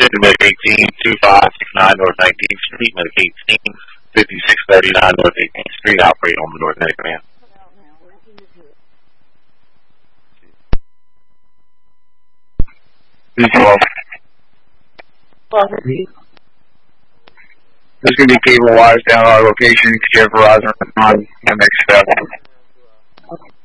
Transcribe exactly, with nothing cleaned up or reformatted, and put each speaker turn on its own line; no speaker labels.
Medic eighteen, two five six nine North nineteenth Street, Medic eighteen, fifty-six thirty-nine North eighteenth Street, operate on the North Medic command.
twelve. There's going to be cable wires down our location. Could you have Verizon on M X seven?